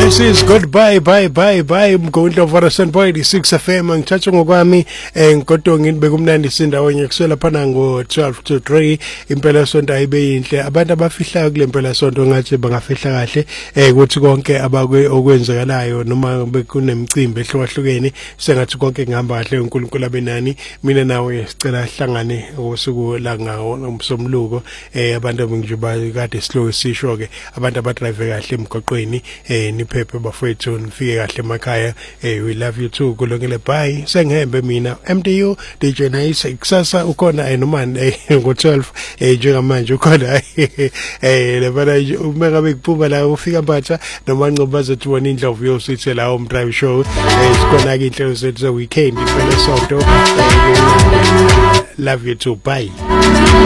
This is goodbye bye mgondlo Varson Boy 6 FM ngithatha ngokwami ngodwa nginibeka umnandi sindaweni kusela phana ngo 12 to 3 impela sonto ayibe yinhle abantu abafihlayo kule mpela sonto ngathi bangafihla kahle ukuthi konke okwenzakalayo noma bekunemicimbi ehlukahlukene sengathi konke ngihamba kahle uNkulunkulu abenani mina nawe sicela sihlangane usuku la ngomsomluko abantu ngijuba kade slow sisho ke abantu abadrive kahle emgoqweni niphephe bafethu nifike kahle emakhaya we love you too kulungile bye sengihembe mina MDU DJ Nice kusasa ukhona noma ngo12 njengamanje ukhona lebana uma ngabe kuphuma la ufika mpatha noma ncoba zethu wona indlovu yosithi la drive show sikhona ke inhlelo zethu ze weekend iphele sonto love you too bye.